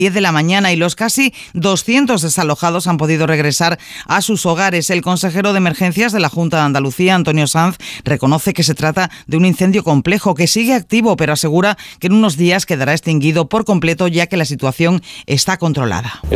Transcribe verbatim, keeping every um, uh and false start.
diez de la mañana y los casi doscientos desalojados han podido regresar a sus hogares. El consejero de Emergencias de la Junta de Andalucía, Antonio Sanz, reconoce que se trata de un incendio complejo que sigue activo, pero asegura que en unos días quedará extinguido por completo ya que la situación está controlada.